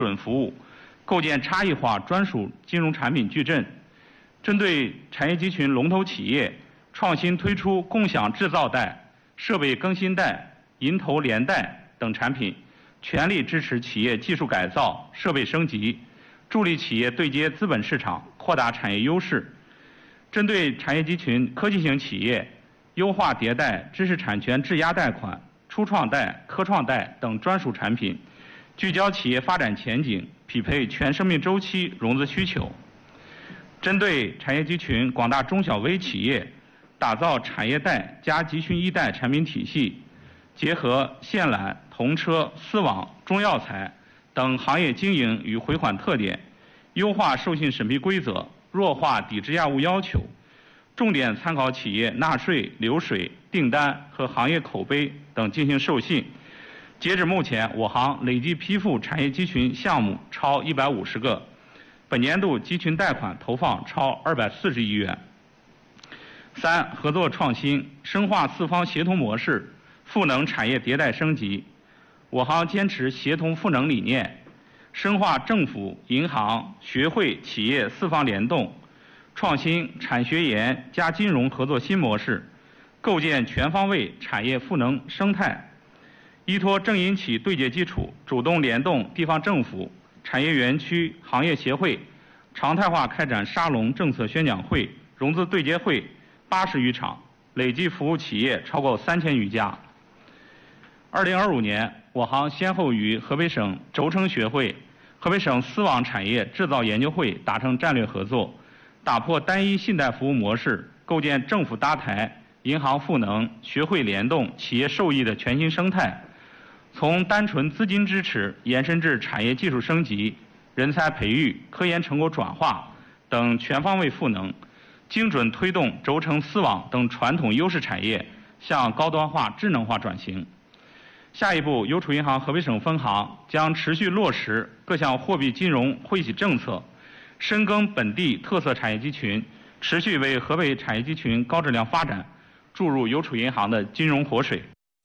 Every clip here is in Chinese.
准服务，构建差异化专属金融产品矩阵。针对产业集群龙头企业，创新推出共享制造贷、设备更新贷、银投连贷等产品，全力支持企业技术改造、设备升级，助力企业对接资本市场，扩大产业优势。针对产业集群科技型企业，优化迭代知识产权质押贷款、初创贷、科创贷等专属产品，聚焦企业发展前景，匹配全生命周期融资需求。针对产业集群广大中小微企业，打造产业贷加集群一贷产品体系，结合线缆、铜车、丝网、中药材等行业经营与回款特点，优化授信审批规则，弱化抵质押物要求，重点参考企业纳税、流水、订单和行业口碑等进行授信。截止目前，我行累计批复产业集群项目超150个，本年度集群贷款投放超240亿元。3、合作创新，深化四方协同模式，赋能产业迭代升级。我行坚持协同赋能理念，深化政府、银行、学会、企业四方联动，创新产学研加金融合作新模式，构建全方位产业赋能生态。依托政银企对接基础，主动联动地方政府、产业园区、行业协会，常态化开展沙龙政策宣讲会、融资对接会80余场，累计服务企业超过3000余家。2025年，我行先后与河北省轴承学会、河北省丝网产业制造研究会达成战略合作，打破单一信贷服务模式，构建政府搭台、银行赋能、学会联动、企业受益的全新生态。从单纯资金支持延伸至产业技术升级、人才培育、科研成果转化等全方位赋能，精准推动轴承、丝网等传统优势产业向高端化、智能化转型。下一步，邮储银行河北省分行将持续落实各项货币金融惠企政策，深耕本地特色产业集群，持续为河北产业集群高质量发展注入邮储银行的金融活水。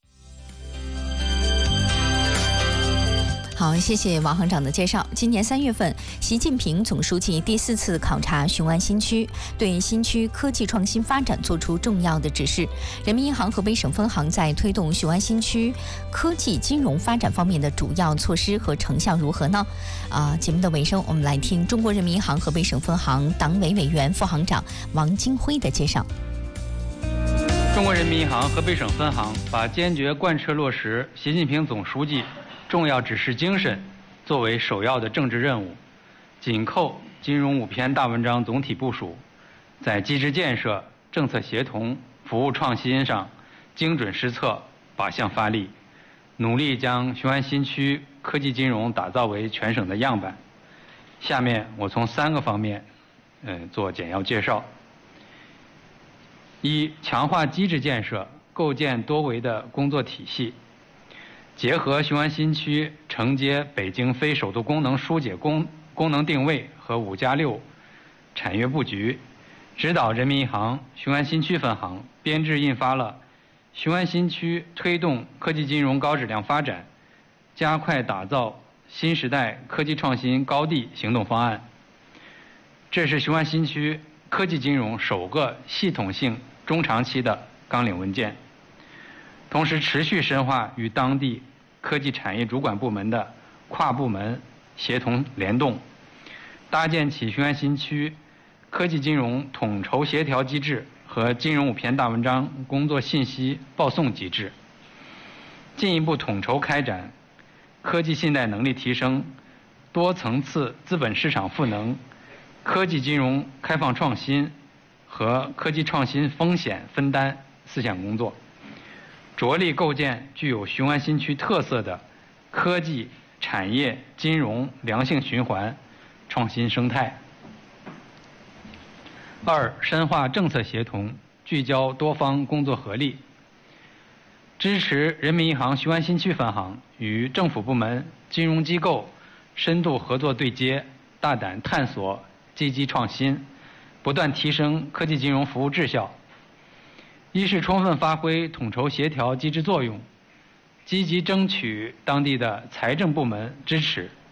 好，谢谢王行长的介绍。今年3月份，习近平总书记第4次考察雄安新区，对新区科技创新发展作出重要的指示。人民银行河北省分行在推动雄安新区科技金融发展方面的主要措施和成效如何呢？节目的尾声，我们来听中国人民银行河北省分行党委委员、副行长王金辉的介绍。 中国人民银行河北省分行把坚决贯彻落实习近平总书记重要指示精神作为首要的政治任务，紧扣金融5篇大文章总体部署，在机制建设、政策协同、服务创新上精准施策、靶向发力，努力将雄安新区科技金融打造为全省的样板。下面我从3个方面做简要介绍。1、强化机制建设，构建多维的工作体系，结合雄安新区承接北京非首都功能疏解功能定位和5+6产业布局，指导人民银行雄安新区分行编制印发了《雄安新区推动科技金融高质量发展，加快打造新时代科技创新高地行动方案》。这是雄安新区科技金融首个系统性中长期的纲领文件，同时持续深化与当地科技产业主管部门的跨部门协同联动，搭建起雄安新区科技金融统筹协调机制和金融5篇大文章工作信息报送机制，进一步统筹开展科技信贷能力提升、多层次资本市场赋能、科技金融开放创新和科技创新风险分担4项工作，着力构建具有雄安新区特色的科技、产业、金融良性循环创新生态。2、深化政策协同，聚焦多方工作合力，支持人民银行雄安新区分行与政府部门、金融机构深度合作对接，大胆探索，积极创新，不断提升科技金融服务质效。一是充分发挥统筹协调机制作用，积极争取当地的财政部门支持，